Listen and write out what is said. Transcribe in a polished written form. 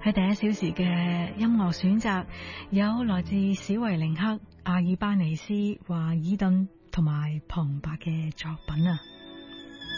喺第一小時嘅音樂選擇有來自史維寧克、阿爾巴尼斯、華爾頓同埋旁白嘅作品啊。